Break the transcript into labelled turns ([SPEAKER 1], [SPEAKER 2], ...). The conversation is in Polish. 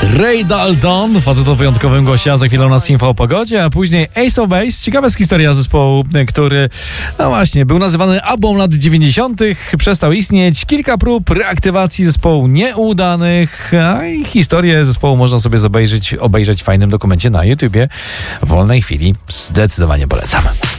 [SPEAKER 1] Ray Dalton, facet o wyjątkowym głosie, a za chwilę u nas info o pogodzie, a później Ace of Base. Ciekawa jest historia zespołu, który, no właśnie, był nazywany ABBą lat 90., przestał istnieć, kilka prób reaktywacji zespołu nieudanych, a i historię zespołu można sobie obejrzeć w fajnym dokumencie na YouTubie. W wolnej chwili zdecydowanie polecam.